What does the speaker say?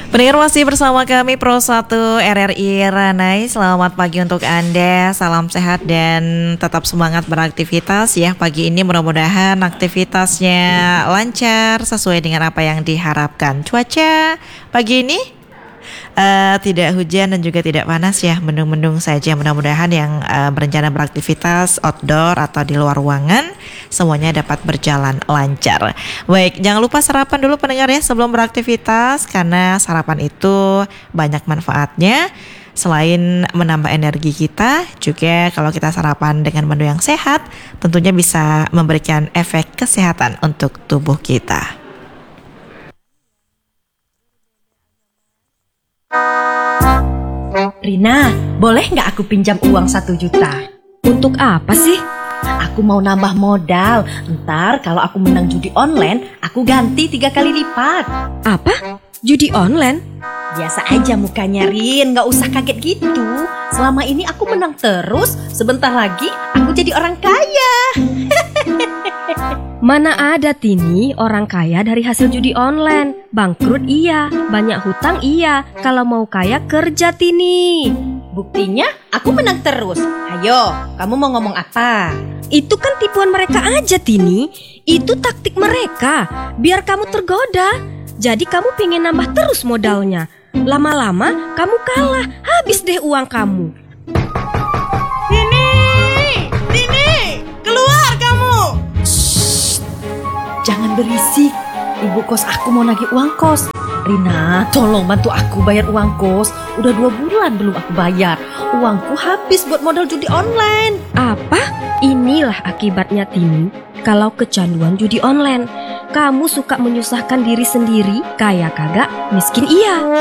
Pendengar masih bersama kami Pro1 RRI Ranai. Selamat pagi untuk Anda. Salam sehat dan tetap semangat beraktivitas ya. Pagi ini mudah-mudahan aktivitasnya lancar sesuai dengan apa yang diharapkan. Cuaca pagi ini tidak hujan dan juga tidak panas ya, mendung-mendung saja. Mudah-mudahan yang berencana beraktivitas outdoor atau di luar ruangan semuanya dapat berjalan lancar. Baik, jangan lupa sarapan dulu pendengar ya sebelum beraktivitas, karena sarapan itu banyak manfaatnya. Selain menambah energi kita, juga kalau kita sarapan dengan menu yang sehat, tentunya bisa memberikan efek kesehatan untuk tubuh kita. Rina, boleh nggak aku pinjam uang 1 juta? Untuk apa sih? Aku mau nambah modal. Ntar kalau aku menang judi online, aku ganti 3 kali lipat. Apa? Judi online? Biasa aja mukanya, Rin, nggak usah kaget gitu. Selama ini aku menang terus, sebentar lagi aku jadi orang kaya. Mana ada Tini orang kaya dari hasil judi online. Bangkrut iya, banyak hutang iya. Kalau mau kaya kerja Tini. Buktinya aku menang terus. Ayo, kamu mau ngomong apa? Itu kan tipuan mereka aja Tini. Itu taktik mereka, biar kamu tergoda. Jadi kamu pengen nambah terus modalnya. Lama-lama kamu kalah, habis deh uang kamu. Tini, keluar kamu. Jangan berisik, ibu kos aku mau nagih uang kos. Rina, tolong bantu aku bayar uang kos. Udah 2 bulan belum aku bayar. Uangku habis buat modal judi online. Apa? Inilah akibatnya Tini. Kalau kecanduan judi online, kamu suka menyusahkan diri sendiri, kaya kagak, miskin iya.